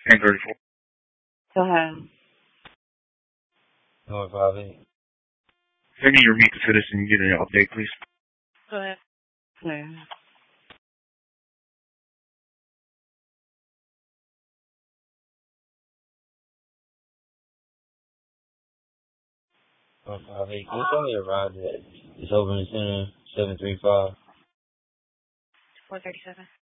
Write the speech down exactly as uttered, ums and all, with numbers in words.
ten thirty-four. Go ahead. North five eight. Send me your meet the citizen. Get an update, please. Go ahead. Clear. North five eight. Can you tell me around it? It's over in the center, seven three five. four thirty-seven.